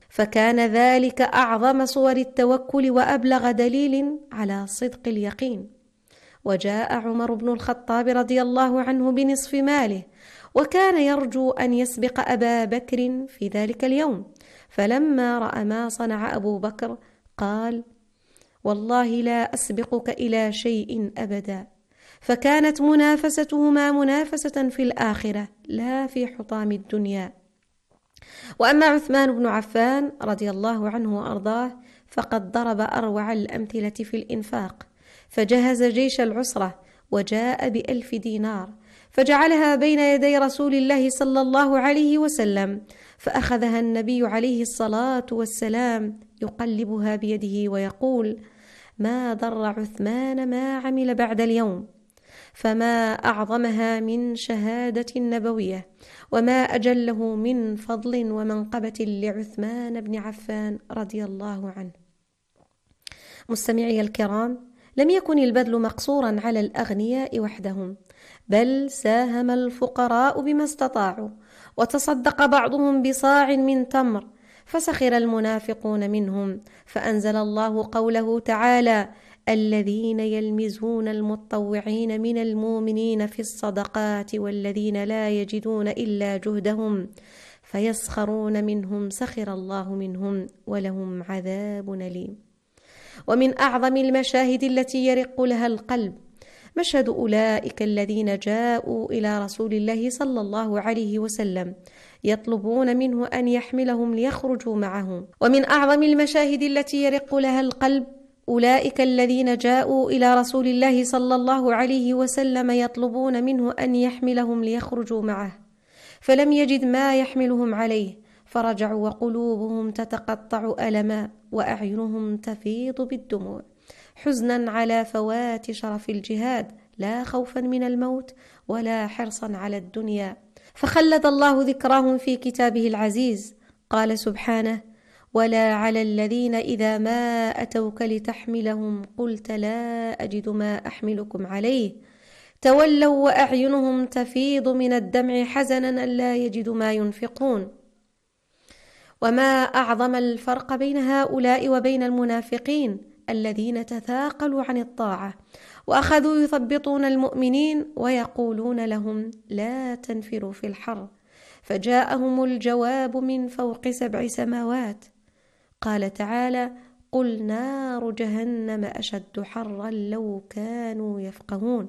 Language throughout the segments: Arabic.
فكان ذلك أعظم صور التوكل وأبلغ دليل على صدق اليقين. وجاء عمر بن الخطاب رضي الله عنه بنصف ماله، وكان يرجو أن يسبق أبا بكر في ذلك اليوم، فلما رأى ما صنع أبو بكر قال: والله لا أسبقك إلى شيء أبدا. فكانت منافستهما منافسة في الآخرة لا في حطام الدنيا. وأما عثمان بن عفان رضي الله عنه وأرضاه فقد ضرب أروع الأمثلة في الإنفاق، فجهز جيش العسرة وجاء ب1000 دينار، فجعلها بين يدي رسول الله صلى الله عليه وسلم، فأخذها النبي عليه الصلاة والسلام يقلبها بيده ويقول: ما ضر عثمان ما عمل بعد اليوم. فما أعظمها من شهادة نبوية، وما أجله من فضل ومنقبة لعثمان بن عفان رضي الله عنه. مستمعي الكرام، لم يكن البذل مقصورا على الأغنياء وحدهم، بل ساهم الفقراء بما استطاعوا، وتصدق بعضهم بصاع من تمر، فسخر المنافقون منهم، فأنزل الله قوله تعالى: الذين يلمزون المتطوعين من المؤمنين في الصدقات والذين لا يجدون إلا جهدهم فيسخرون منهم سخر الله منهم ولهم عذاب أليم. ومن أعظم المشاهد التي يرق لها القلب مشهد أولئك الذين جاءوا إلى رسول الله صلى الله عليه وسلم يطلبون منه أن يحملهم ليخرجوا معه. ومن أعظم المشاهد التي يرق لها القلب أولئك الذين جاءوا إلى رسول الله صلى الله عليه وسلم يطلبون منه أن يحملهم ليخرجوا معه، فلم يجد ما يحملهم عليه، فرجعوا وقلوبهم تتقطع ألما وأعينهم تفيض بالدموع، حزنا على فوات شرف الجهاد، لا خوفا من الموت ولا حرصا على الدنيا. فخلد الله ذكراهم في كتابه العزيز، قال سبحانه: ولا على الذين إذا ما أتوك لتحملهم قلت لا أجد ما أحملكم عليه تولوا وأعينهم تفيض من الدمع حزنا ألا يجدوا ما ينفقون. وما أعظم الفرق بين هؤلاء وبين المنافقين الذين تثاقلوا عن الطاعة وأخذوا يثبطون المؤمنين ويقولون لهم: لا تنفروا في الحر، فجاءهم الجواب من فوق 7 سماوات. قال تعالى: قل نار جهنم أشد حرا لو كانوا يفقهون.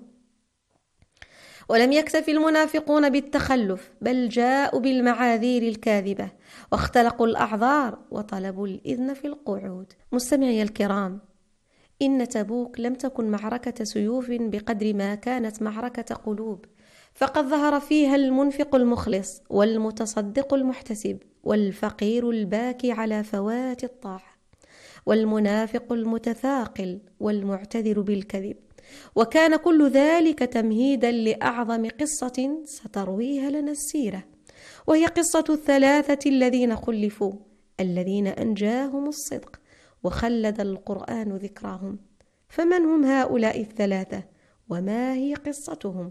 ولم يكتف المنافقون بالتخلف، بل جاءوا بالمعاذير الكاذبة واختلقوا الأعذار وطلبوا الإذن في القعود. مستمعي الكرام، إن تبوك لم تكن معركة سيوف بقدر ما كانت معركة قلوب، فقد ظهر فيها المنفق المخلص والمتصدق المحتسب والفقير الباكي على فوات الطاعة، والمنافق المتثاقل والمعتذر بالكذب. وكان كل ذلك تمهيدا لأعظم قصة سترويها لنا السيرة، وهي قصة 3 الذين خلفوا، الذين أنجاهم الصدق وخلد القرآن ذكراهم. فمن هم هؤلاء 3 وما هي قصتهم؟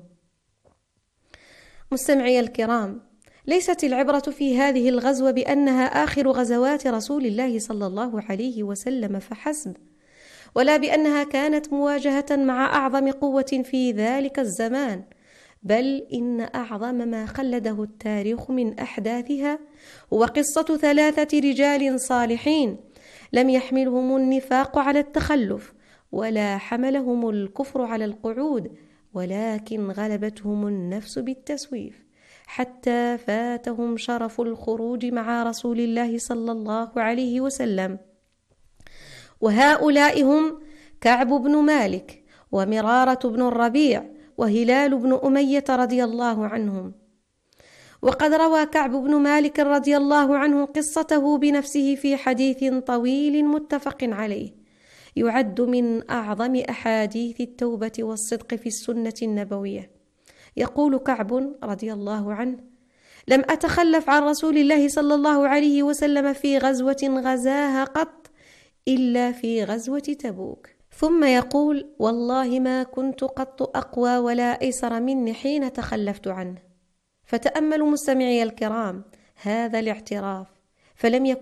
مستمعي الكرام، ليست العبرة في هذه الغزوة بأنها آخر غزوات رسول الله صلى الله عليه وسلم فحسب، ولا بأنها كانت مواجهة مع أعظم قوة في ذلك الزمان، بل إن أعظم ما خلده التاريخ من أحداثها هو قصة 3 رجال صالحين لم يحملهم النفاق على التخلف، ولا حملهم الكفر على القعود، ولكن غلبتهم النفس بالتسويف، حتى فاتهم شرف الخروج مع رسول الله صلى الله عليه وسلم. وهؤلاء هم كعب بن مالك ومرارة بن الربيع وهلال بن أمية رضي الله عنهم. وقد روى كعب بن مالك رضي الله عنه قصته بنفسه في حديث طويل متفق عليه، يعد من أعظم أحاديث التوبة والصدق في السنة النبوية. يقول كعب رضي الله عنه: لم أتخلف عن رسول الله صلى الله عليه وسلم في غزوة غزاها قط إلا في غزوة تبوك. ثم يقول: والله ما كنت قط أقوى ولا أيسر مني حين تخلفت عنه. فتأملوا مستمعي الكرام هذا الاعتراف، فلم يكن